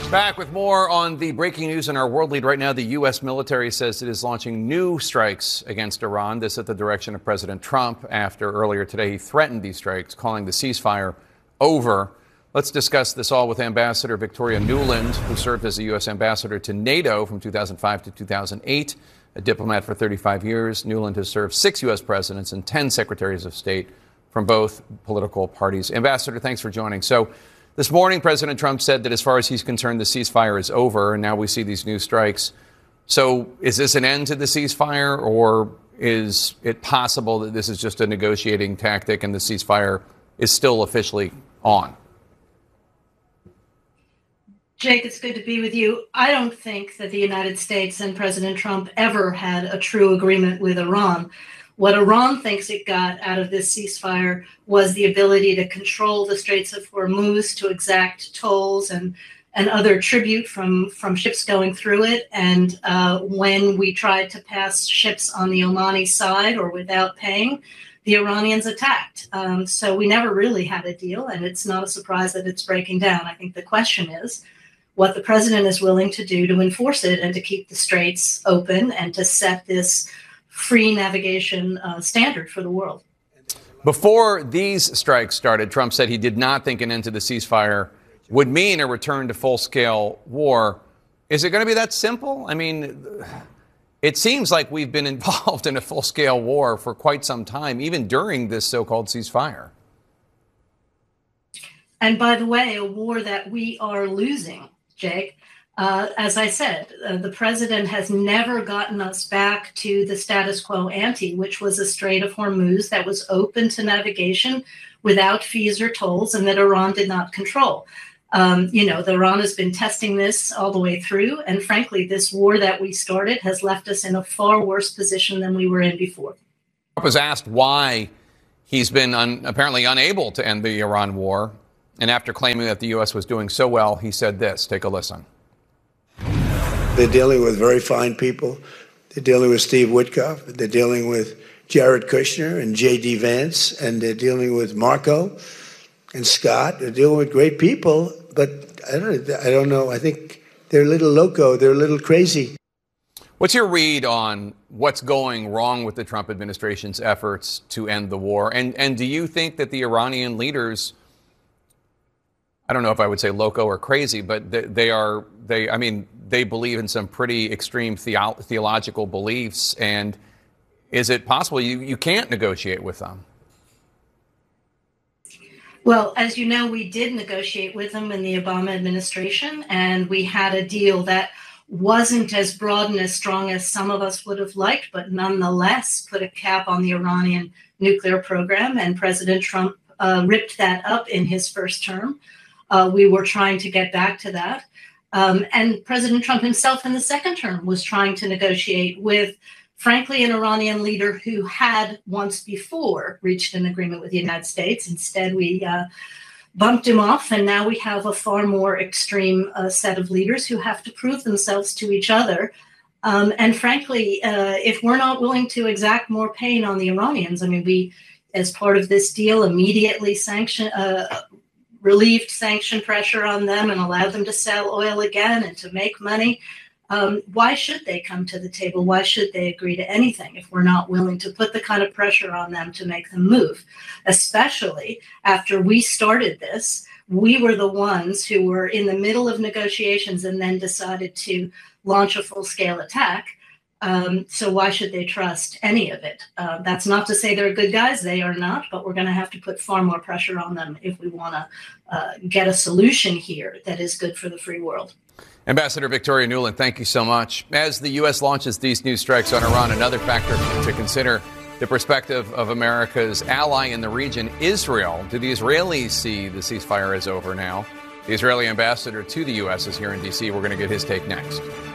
Back with more on the breaking news in our world lead right now. The U.S. military says it is launching new strikes against Iran. This at the direction of President Trump after earlier today he threatened these strikes, calling the ceasefire over. Let's discuss this all with Ambassador Victoria Nuland, who served as the U.S. ambassador to NATO from 2005 to 2008. A diplomat for 35 years, Nuland has served 6 U.S. presidents and 10 secretaries of state from both political parties. Ambassador, thanks for joining. So this morning, President Trump said that as far as he's concerned, the ceasefire is over, and now we see these new strikes. So is this an end to the ceasefire, or is it possible that this is just a negotiating tactic and the ceasefire is still officially on? Jake, it's good to be with you. I don't think that the United States and President Trump ever had a true agreement with Iran. What Iran thinks it got out of this ceasefire was the ability to control the Straits of Hormuz, to exact tolls and other tribute from ships going through it. And when we tried to pass ships on the Omani side or without paying, the Iranians attacked. So we never really had a deal, and it's not a surprise that it's breaking down. I think the question is what the president is willing to do to enforce it and to keep the straits open and to set this free navigation standard for the world. Before these strikes started, Trump said he did not think an end to the ceasefire would mean a return to full-scale war. Is it going to be that simple? I mean, it seems like we've been involved in a full-scale war for quite some time, even during this so-called ceasefire. And by the way, a war that we are losing, Jake. As I said, the president has never gotten us back to the status quo ante, which was a Strait of Hormuz that was open to navigation without fees or tolls and that Iran did not control. Iran has been testing this all the way through. And frankly, this war that we started has left us in a far worse position than we were in before. Trump was asked why he's been apparently unable to end the Iran war. And after claiming that the U.S. was doing so well, he said this. Take a listen. They're dealing with very fine people. They're dealing with Steve Witkoff. They're dealing with Jared Kushner and J.D. Vance. And they're dealing with Marco and Scott. They're dealing with great people. But I don't know. I think they're a little loco. They're a little crazy. What's your read on what's going wrong with the Trump administration's efforts to end the war? And do you think that the Iranian leaders, I don't know if I would say loco or crazy, but they believe in some pretty extreme theological beliefs. And is it possible you can't negotiate with them? Well, as you know, we did negotiate with them in the Obama administration, and we had a deal that wasn't as broad and as strong as some of us would have liked, but nonetheless put a cap on the Iranian nuclear program. And President Trump ripped that up in his first term. We were trying to get back to that. And President Trump himself in the second term was trying to negotiate with, frankly, an Iranian leader who had once before reached an agreement with the United States. Instead, we bumped him off, and now we have a far more extreme set of leaders who have to prove themselves to each other. And frankly, if we're not willing to exact more pain on the Iranians, I mean, we, as part of this deal, immediately relieved sanction pressure on them and allowed them to sell oil again and to make money. Why should they come to the table? Why should they agree to anything if we're not willing to put the kind of pressure on them to make them move? Especially after we started this, we were the ones who were in the middle of negotiations and then decided to launch a full-scale attack. So why should they trust any of it? That's not to say they're good guys. They are not, but we're going to have to put far more pressure on them if we want to get a solution here that is good for the free world. Ambassador Victoria Nuland, thank you so much. As the U.S. launches these new strikes on Iran, another factor to consider, the perspective of America's ally in the region, Israel. Do the Israelis see the ceasefire as over now? The Israeli ambassador to the U.S. is here in D.C. We're going to get his take next.